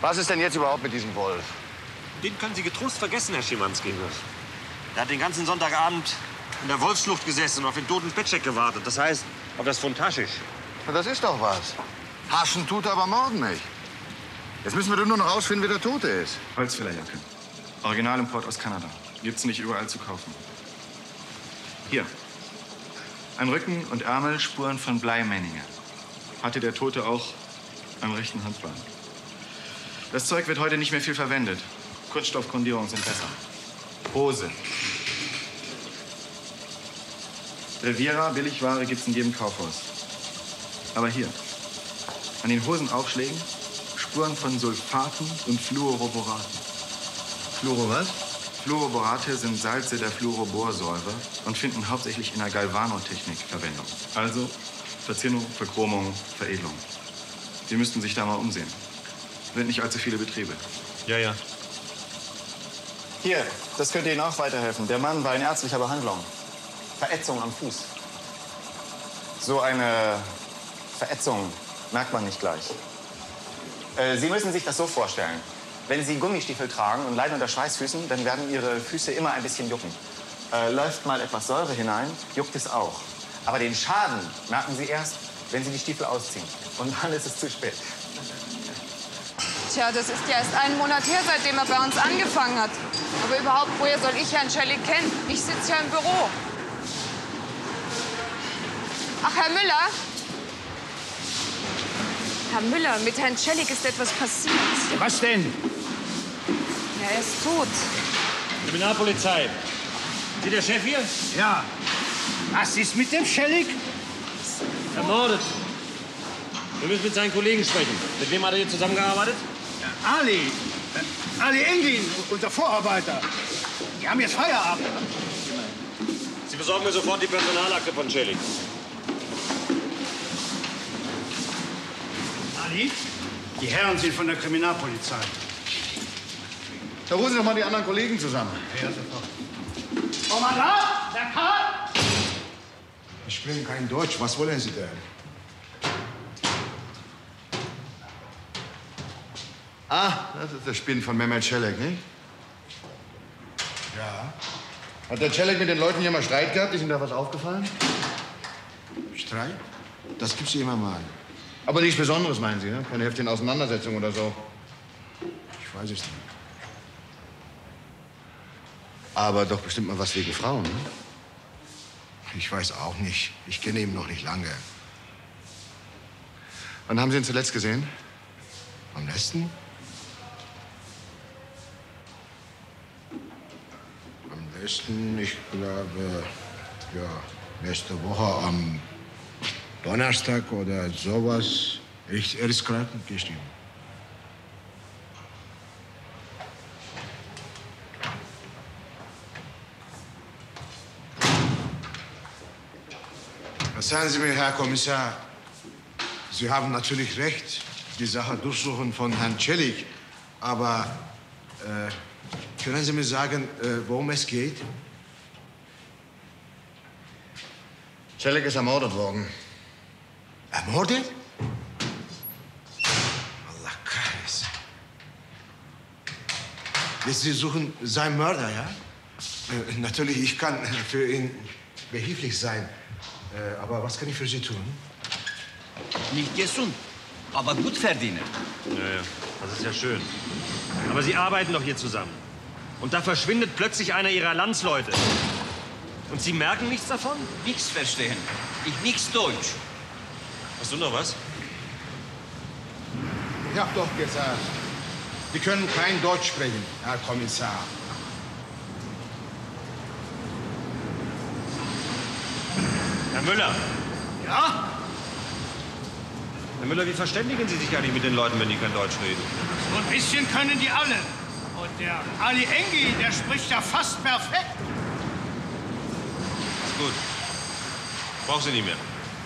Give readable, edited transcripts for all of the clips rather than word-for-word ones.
Was ist denn jetzt überhaupt mit diesem Wolf? Den können Sie getrost vergessen, Herr Schimanski. Der hat den ganzen Sonntagabend in der Wolfsschlucht gesessen und auf den toten Petschek gewartet. Das heißt, auf das Pfund Haschisch. Na, das ist doch was. Haschen tut aber Morden nicht. Jetzt müssen wir doch nur noch rausfinden, wer der Tote ist. Holzfällerjacke. Originalimport aus Kanada. Gibt's nicht überall zu kaufen. Hier. An Rücken und Ärmel Spuren von Bleimänninge. Hatte der Tote auch am rechten Handbein. Das Zeug wird heute nicht mehr viel verwendet. Kunststoffgrundierungen sind besser. Hose. Riviera, Billigware gibt's in jedem Kaufhaus. Aber hier, an den Hosenaufschlägen Spuren von Sulfaten und Fluoroboraten. Fluoro was? Fluoroborate sind Salze der Fluoroborsäure und finden hauptsächlich in der Galvanotechnik Verwendung. Also Verzierung, Verchromung, Veredelung. Sie müssten sich da mal umsehen. Sind nicht allzu viele Betriebe. Ja, ja. Hier, das könnte Ihnen auch weiterhelfen. Der Mann war in ärztlicher Behandlung. Verätzung am Fuß. So eine Verätzung merkt man nicht gleich. Sie müssen sich das so vorstellen. Wenn Sie Gummistiefel tragen und leiden unter Schweißfüßen, dann werden Ihre Füße immer ein bisschen jucken. Läuft mal etwas Säure hinein, juckt es auch. Aber den Schaden merken Sie erst, wenn Sie die Stiefel ausziehen. Und dann ist es zu spät. Tja, das ist ja erst einen Monat her, seitdem er bei uns angefangen hat. Aber überhaupt, woher soll ich Herrn Cellik kennen? Ich sitze ja im Büro. Ach, Herr Müller? Herr Müller, mit Herrn Cellik ist etwas passiert. Was denn? Ja, er ist tot. Kriminalpolizei. Sie der Chef hier? Ja. Was ist mit dem Cellik? Ermordet. Wir müssen mit seinen Kollegen sprechen. Mit wem hat er hier zusammengearbeitet? Ali. Ali Englin, unser Vorarbeiter. Die haben jetzt Feierabend. Sie besorgen mir sofort die Personalakte von Cellik. Ali, die Herren sind von der Kriminalpolizei. Da rufen Sie doch mal die anderen Kollegen zusammen. Ja, sofort. Kommandant, der Karl! Ich spreche kein Deutsch. Was wollen Sie denn? Ah, das ist der Spinn von Mehmet Cellik, nicht? Ja. Hat der Cellik mit den Leuten hier mal Streit gehabt? Ist Ihnen da was aufgefallen? Streit? Das gibt's immer mal. Aber nichts Besonderes, meinen Sie, ne? Keine heftigen Auseinandersetzungen oder so. Ich weiß es nicht. Aber doch bestimmt mal was wegen Frauen, ne? Ich weiß auch nicht. Ich kenne ihn noch nicht lange. Wann haben Sie ihn zuletzt gesehen? Am letzten? Am letzten, ich glaube, ja, nächste Woche am Donnerstag oder sowas. Er ist krankgeschrieben. Sagen Sie mir, Herr Kommissar, Sie haben natürlich recht, die Sache durchsuchen von Herrn Cellik. Aber können Sie mir sagen, worum es geht? Cellik ist ermordet worden. Ermordet? Allah Kreis. Sie suchen seinen Mörder, ja? Natürlich, ich kann für ihn behilflich sein. Aber was kann ich für Sie tun? Nicht gesund, aber gut verdienen. Ja, das ist ja schön. Aber Sie arbeiten doch hier zusammen. Und da verschwindet plötzlich einer Ihrer Landsleute. Und Sie merken nichts davon? Nichts verstehen. Ich nichts Deutsch. Hast du noch was? Ich hab doch gesagt, Sie können kein Deutsch sprechen, Herr Kommissar. Herr Müller. Ja? Herr Müller, wie verständigen Sie sich eigentlich mit den Leuten, wenn die kein Deutsch reden? So ein bisschen können die alle. Und der Ali Engi, der spricht ja fast perfekt. Ist gut. Brauch sie nicht mehr.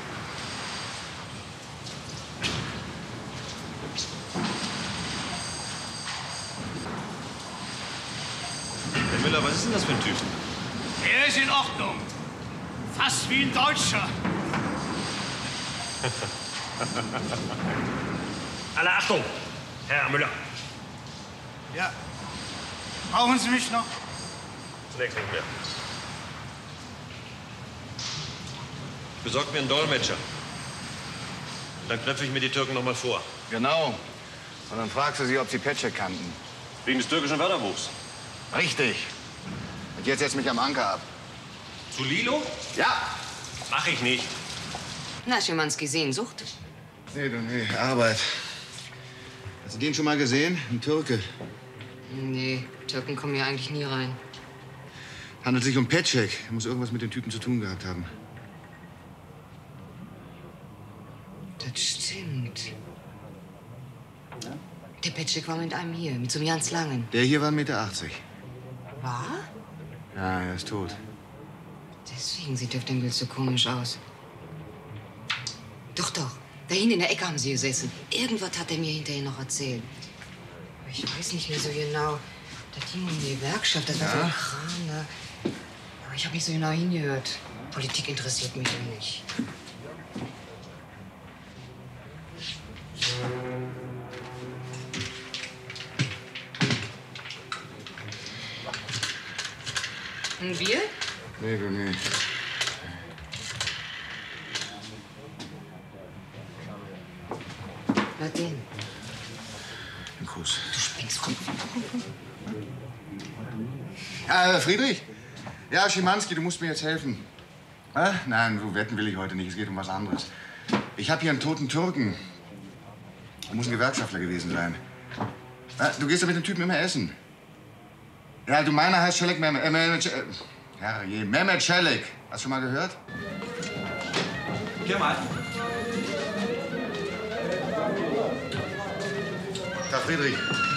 Herr Müller, was ist denn das für ein Typ? Er ist in Ordnung. Fast wie ein Deutscher. Alle Achtung, Herr Müller. Ja. Brauchen Sie mich noch? Zunächst nicht mehr. Besorgt mir einen Dolmetscher. Dann knöpfe ich mir die Türken noch mal vor. Genau. Und dann fragst du sie, ob sie Petschek kannten. Wegen des türkischen Wörterbuchs. Richtig. Und jetzt setz mich am Anker ab. Zu Lilo? Ja. Mach ich nicht. Na, Schimanski, Sehnsucht? Nee, Arbeit. Hast du den schon mal gesehen? Ein Türke. Nee, Türken kommen hier eigentlich nie rein. Handelt sich um Petschek. Er muss irgendwas mit den Typen zu tun gehabt haben. Das stimmt. Der Petschek war mit einem hier, mit so einem ganz langen. Der hier war 1,80 Meter. War? Ja, er ist tot. Deswegen sieht der Bild so komisch aus. Doch. Da hinten in der Ecke haben sie gesessen. Irgendwas hat er mir hinterher noch erzählt. Aber ich weiß nicht mehr so genau. Das ging um die Gewerkschaft, das war so ein Kram, ne? Aber ich habe nicht so genau hingehört. Politik interessiert mich ja nicht. Ein Bier? Nee. Na denn? Ein Kuss. Du spinnst, komm. Friedrich? Ja, Schimanski, du musst mir jetzt helfen. Nein, so wetten will ich heute nicht. Es geht um was anderes. Ich habe hier einen toten Türken. Er muss ein Gewerkschaftler gewesen sein. Du gehst doch mit den Typen immer essen. Ja, du, meiner heißt Celik Mehmet. Herrje, Mehmet Celik. Hast du schon mal gehört? Kemal. Da, Friedrich.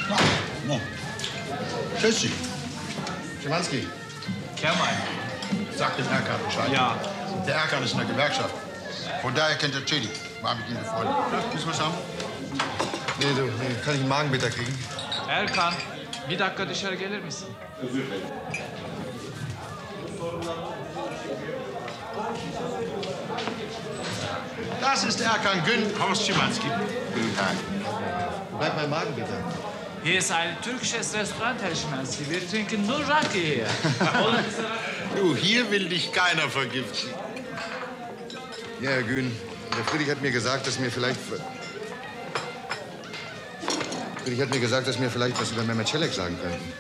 Tschüssi. Schimanski. Kemal. Sag dem Erkan Bescheid. Ja. Der Erkan ist in der Gewerkschaft. Von daher kennt er Celik. War mit ihm befreundet. Müssen wir haben? Nee, kann ich einen Magenbitter kriegen? Erkan, bir dakika dışarı gelir misin? Das ist Erkan Gün aus Schimanski. Guten Tag. Bleib mein Magenbitter. Hier ist ein türkisches Restaurant, Herr Schimanski. Wir trinken nur Raki hier. Du, hier will dich keiner vergiften. Ja, Herr Gün. Der Friedrich hat mir gesagt, dass mir vielleicht... was über Mehmet Celik sagen könnten.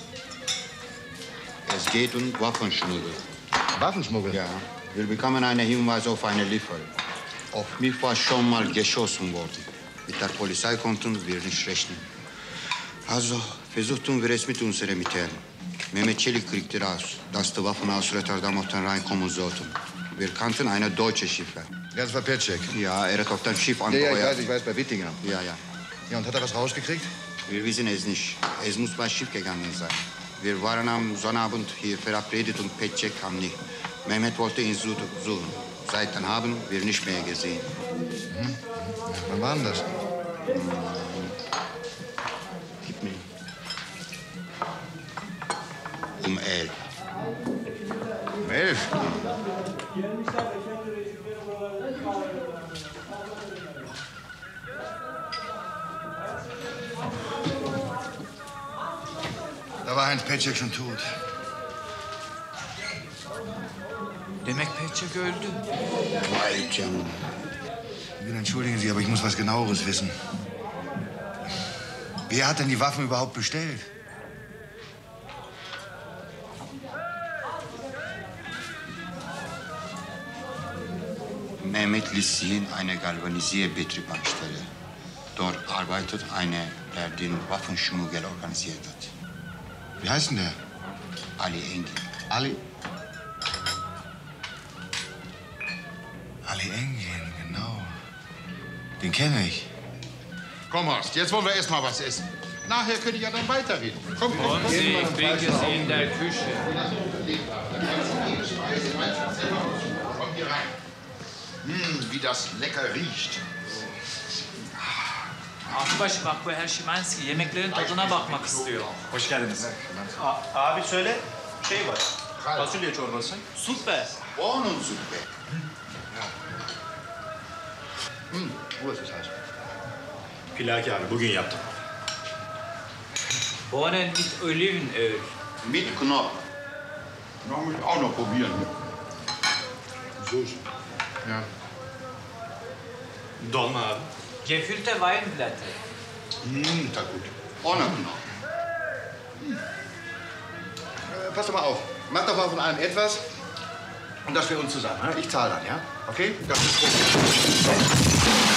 Es geht um Waffenschmuggel. Waffenschmuggel? Ja. Wir bekommen einen Hinweis auf eine Lieferung. Auf mich war schon mal geschossen worden. Mit der Polizei konnten wir nicht rechnen. Also versuchten wir es mit unseren Mitteln. Mehmet Celik kriegte raus, dass die Waffen aus Rotterdam auf den Rhein kommen sollten. Wir kannten eine deutsche Schiffer. Ja, das war Petschek. Ja, er hat auf dem Schiff Ja, angeheuert. ich weiß, bei Wittinger. Ja. Ja, und hat er was rausgekriegt? Wir wissen es nicht. Es muss bei Schiff gegangen sein. Wir waren am Sonnabend hier verabredet und Petschek kam nicht. Mehmet wollte ihn suchen. Seitdem haben wir nicht mehr gesehen. Wann war denn das? Gib mir. Um 11. Um 11? Da war Heinz Petschek schon tot. Demek Petschek öldü. Vay canına. Entschuldigen Sie, aber ich muss was Genaueres wissen. Wer hat denn die Waffen überhaupt bestellt? Mehmet Lissin eine Galvanisierbetrieb anstelle. Dort arbeitet einer, der den Waffenschmuggel organisiert hat. Wie heißt denn der? Ali Engin. Ali Engin, genau. Den kenne ich. Komm, Horst, jetzt wollen wir erst mal was essen. Nachher könnt ihr ja dann weiterreden. Komm. Und Sie, ich bringe Sie in der Küche. Kommt hier rein. Wie das lecker riecht. Akbaş bak bu Herr Schimanski yemeklerin tadına bakmak istiyor. Hoş geldiniz. Abi söyle, şey var. Fasulye çorbası. Süper. Onun Suppe. Wo ist das heiß? Pilaki abi bugün yaptım. Bohnen mit Olivenöl. Mit Knopf. Da muss ich auch noch probieren. Soße. Ja. Dolma. Gefüllte Weinblätter. Da gut. Ohne Knopf. Pass doch mal auf. Mach doch mal von allem etwas. Und das für uns zusammen. Ich zahle dann, ja? Okay? Das ist gut.